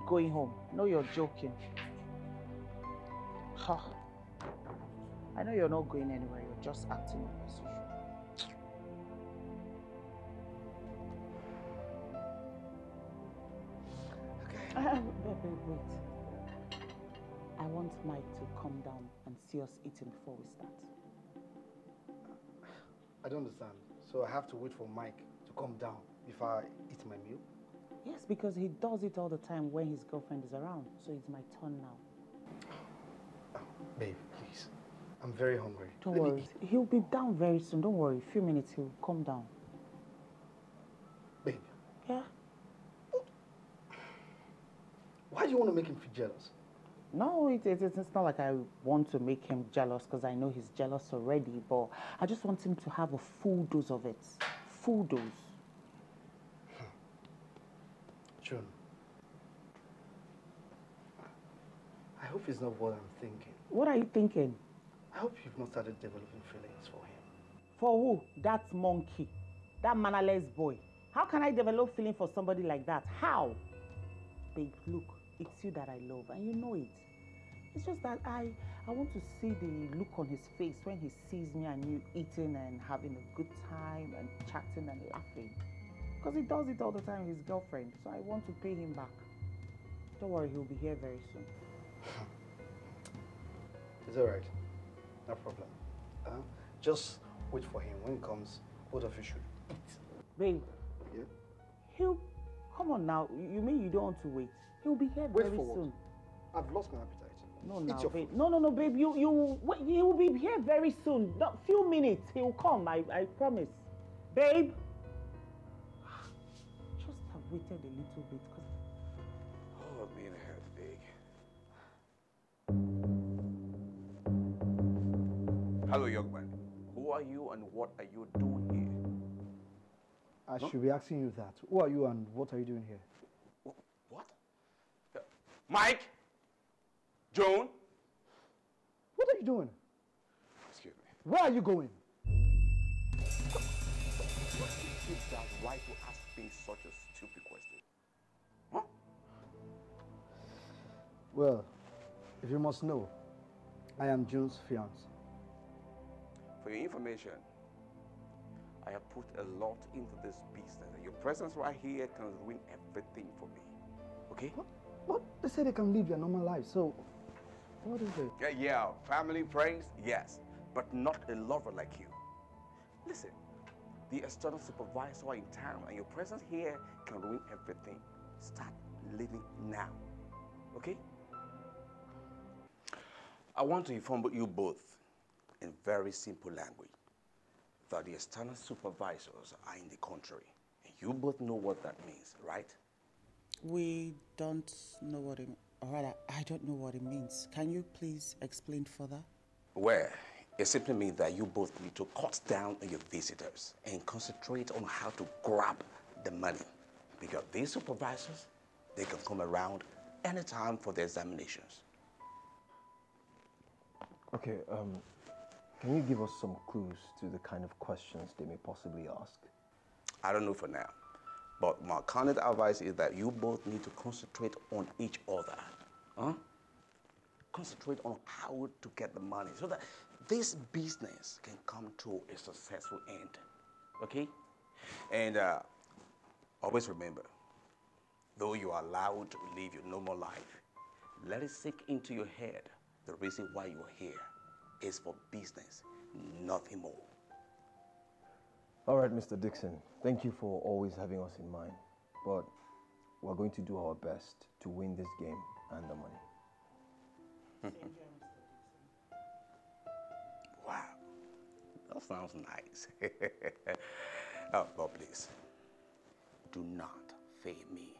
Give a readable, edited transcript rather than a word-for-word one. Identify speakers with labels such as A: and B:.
A: going home. No, you're joking. Huh. I know you're not going anywhere. You're just acting up as usual. Wait. I want Mike to come down and see us eating before we start.
B: I don't understand. So I have to wait for Mike to come down before I eat my meal?
A: Yes, because he does it all the time when his girlfriend is around. So it's my turn now.
B: Babe, please. I'm very hungry.
A: Don't worry. He'll be down very soon. Don't worry. A few minutes, he'll come down.
B: Babe.
A: Yeah?
B: Why do you want to make him feel jealous?
A: No, it's not like I want to make him jealous because I know he's jealous already, but I just want him to have a full dose of it. Full dose.
B: June, I hope it's not what I'm thinking.
A: What are you thinking?
B: I hope you've not started developing feelings for him.
A: For who? That monkey. That mannerless boy. How can I develop feeling for somebody like that? How? Babe, look, it's you that I love and you know it. It's just that I want to see the look on his face when he sees me and you eating and having a good time and chatting and laughing. Because he does it all the time with his girlfriend. So I want to pay him back. Don't worry, he'll be here very soon.
B: It's alright. No problem. Just wait for him. When he comes, both of you should eat.
A: Babe.
B: Yeah?
A: Come on now. You mean you don't want to wait? He'll be here very soon.
B: What? I've lost my appetite.
A: No, now, babe. No, babe. He will be here very soon. Not few minutes. He will come. I promise. Babe. Just have waited a little bit.
C: Oh, me and her big. Hello, young man. Who are you and what are you doing here?
B: I should be asking you that. Who are you and what are you doing here?
C: What? Mike? Joan?
B: What are you doing?
C: Excuse me.
B: Where are you going?
C: What gives you that right to ask me such a stupid question? Huh?
B: Well, if you must know, I am June's fiance.
C: For your information, I have put a lot into this business, and your presence right here can ruin everything for me. Okay?
B: What? They say they can live their normal life, so what is it?
C: Yeah, family, friends, yes, but not a lover like you. Listen, the external supervisors are in town, and your presence here can ruin everything. Start living now, okay? I want to inform you both in very simple language that the external supervisors are in the country. And you both know what that means, right?
A: We don't know what it means. Or rather, I don't know what it means. Can you please explain further?
C: Well, it simply means that you both need to cut down on your visitors and concentrate on how to grab the money. Because these supervisors, they can come around anytime for the examinations.
D: Okay, can you give us some clues to the kind of questions they may possibly ask?
C: I don't know for now, but my candid advice is that you both need to concentrate on each other. Huh? Concentrate on how to get the money so that this business can come to a successful end. Okay? And always remember, though you are allowed to live your normal life, let it sink into your head the reason why you are here is for business, nothing more.
D: All right, Mr. Dixon, thank you for always having us in mind, but we're going to do our best to win this game and the money.
C: Wow, that sounds nice. Oh, but please, do not fail me.